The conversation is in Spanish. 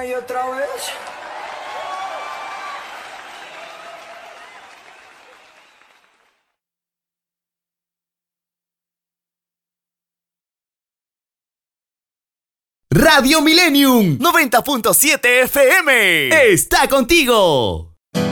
una y otra vez. Radio Millennium 90.7 FM está contigo.